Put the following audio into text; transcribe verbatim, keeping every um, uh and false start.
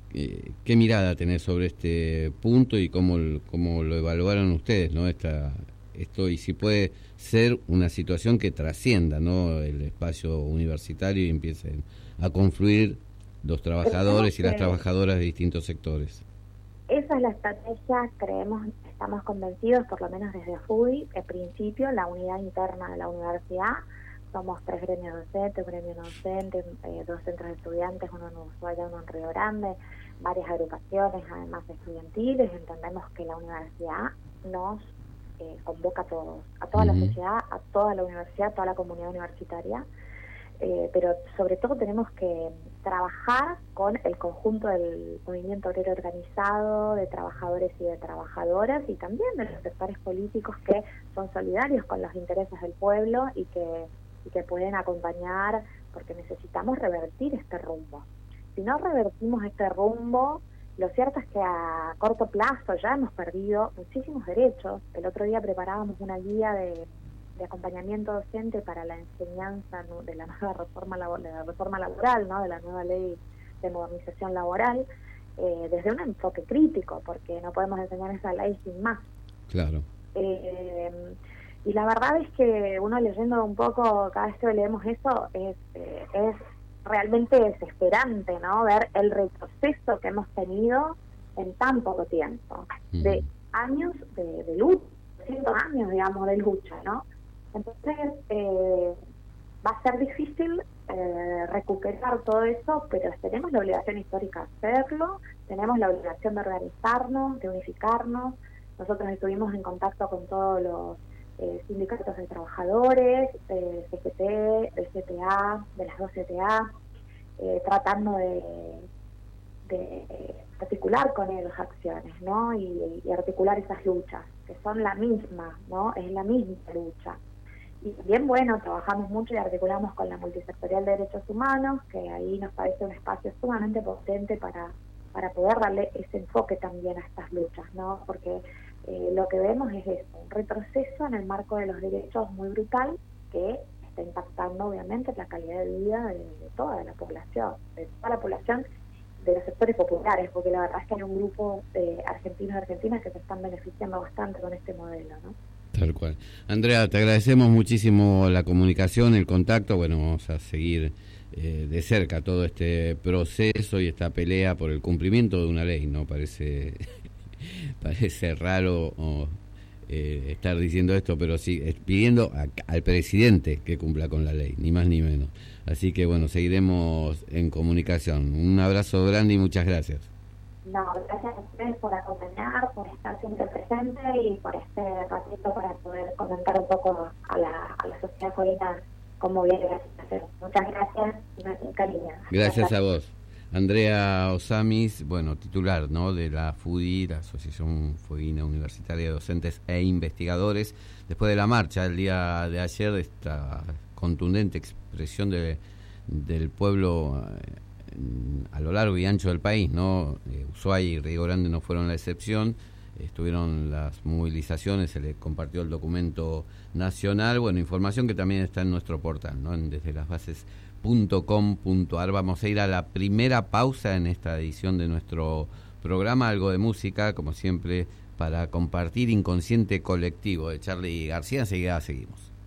eh, ¿qué mirada tenés sobre este punto y cómo, cómo lo evaluaron ustedes, ¿no? Esta, esto, y si puede ser una situación que trascienda, ¿no?, el espacio universitario y empiecen a confluir los trabajadores y las trabajadoras de distintos sectores. Esa es la estrategia, creemos, estamos convencidos, por lo menos desde F U D I, en principio, la unidad interna de la universidad. Somos tres gremios docentes, un gremio no docente, eh, dos centros de estudiantes, uno en Ushuaia, uno en Río Grande, varias agrupaciones, además estudiantiles. Entendemos que la universidad nos eh, convoca a todos, a toda uh-huh. la sociedad, a toda la universidad, a toda la comunidad universitaria. Eh, pero sobre todo tenemos que trabajar con el conjunto del movimiento obrero organizado, de trabajadores y de trabajadoras, y también de los sectores políticos que son solidarios con los intereses del pueblo y que, y que pueden acompañar, porque necesitamos revertir este rumbo. Si no revertimos este rumbo, lo cierto es que a corto plazo ya hemos perdido muchísimos derechos. El otro día preparábamos una guía de de acompañamiento docente para la enseñanza de la nueva reforma laboral, de la reforma laboral, ¿no?, de la nueva ley de modernización laboral, eh, desde un enfoque crítico, porque no podemos enseñar esa ley sin más. Claro. Eh, y la verdad es que uno leyendo un poco, cada vez que leemos eso, es, eh, es realmente desesperante, ¿no?, ver el retroceso que hemos tenido en tan poco tiempo, mm. de años de, de lucha, cientos años, digamos, de lucha, ¿no? Entonces, eh, va a ser difícil eh, recuperar todo eso, pero tenemos la obligación histórica de hacerlo, tenemos la obligación de organizarnos, de unificarnos. Nosotros estuvimos en contacto con todos los eh, sindicatos de trabajadores, eh, C G T, de C T A, de las dos C T A, eh, tratando de, de articular con ellos acciones, ¿no? Y, y articular esas luchas, que son la misma, ¿no? Es la misma lucha. Y bien, bueno, trabajamos mucho y articulamos con la Multisectorial de Derechos Humanos, que ahí nos parece un espacio sumamente potente para, para poder darle ese enfoque también a estas luchas, ¿no? Porque eh, lo que vemos es eso, un retroceso en el marco de los derechos muy brutal, que está impactando obviamente la calidad de vida de, de toda la población, de toda la población de los sectores populares, porque la verdad es que hay un grupo de argentinos y argentinas que se están beneficiando bastante con este modelo, ¿no? Tal cual. Andrea, te agradecemos muchísimo la comunicación, el contacto. Bueno, vamos a seguir eh, de cerca todo este proceso y esta pelea por el cumplimiento de una ley, ¿no? Parece parece raro o, eh, estar diciendo esto, pero sí, es pidiendo a, al presidente que cumpla con la ley, ni más ni menos. Así que bueno, seguiremos en comunicación. Un abrazo grande y muchas gracias. No, gracias a ustedes por acompañar, por estar siempre presente y por este ratito para poder comentar un poco a la, a la sociedad colina cómo viene la situación. Muchas gracias y un cariño. Gracias, gracias a vos. Andrea Osamis, bueno, titular, ¿no?, de la F U D I, la Asociación Fueguina Universitaria de Docentes e Investigadores, después de la marcha el día de ayer, de esta contundente expresión de, del pueblo a lo largo y ancho del país, ¿no? Eh, Ushuaia y Río Grande no fueron la excepción, estuvieron las movilizaciones, se le compartió el documento nacional, bueno, información que también está en nuestro portal, ¿no?, en desde las bases punto com punto ar. Vamos a ir a la primera pausa en esta edición de nuestro programa, algo de música, como siempre, para compartir Inconsciente Colectivo de Charly García. Enseguida seguimos.